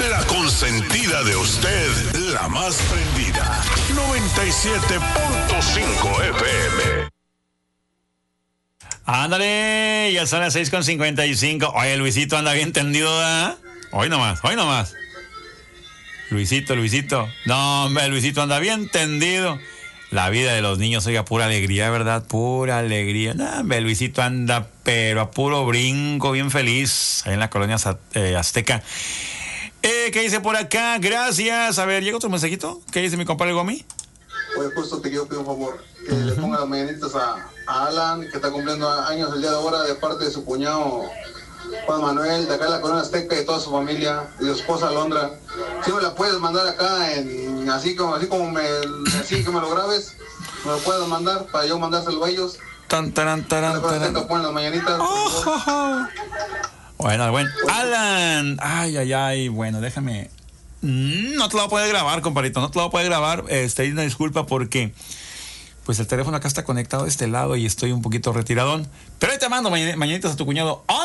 La consentida de usted, la más prendida. 97.5 FM. Ándale, ya son las 6:55. Oye, Luisito anda bien tendido, ¿verdad? Hoy nomás. Luisito. No, hombre, Luisito anda bien tendido. La vida de los niños, oiga, pura alegría, ¿verdad? Pura alegría. No, hombre, Luisito anda, pero a puro brinco, bien feliz, ahí en la colonia Azteca. ¿Qué dice por acá? Gracias. A ver, ¿llega otro mensajito? ¿Qué dice mi compadre Gomi? Oye, justo te quiero pedir un favor, que le ponga las mañanitas a Alan, que está cumpliendo años el día de ahora, de parte de su cuñado Juan Manuel, de acá en la colonia Azteca, y toda su familia, y su esposa Alondra. Si me la puedes mandar acá, así que me lo grabes, me lo puedes mandar para yo mandárselo a ellos. Ponen las mañanitas. Bueno. Alan. Ay. Bueno, déjame. No te lo voy a poder grabar, compadrito. No te lo voy a poder grabar. Una disculpa porque pues el teléfono acá está conectado de este lado y estoy un poquito retiradón. Pero ahí te mando mañanitas a tu cuñado